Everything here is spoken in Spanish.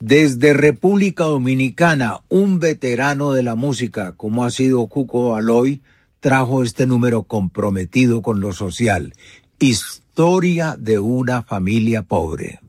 Desde República Dominicana, un veterano de la música, como ha sido Cuco Baloy, trajo este número comprometido con lo social. Historia de una familia pobre.